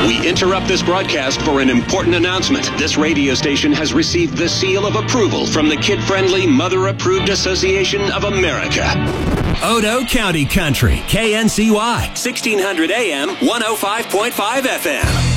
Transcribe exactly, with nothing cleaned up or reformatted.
We interrupt this broadcast for an important announcement. This radio station has received the seal of approval from the Kid-Friendly Mother-Approved Association of America. Odo County Country, K N C Y, sixteen hundred A M, one oh five point five F M.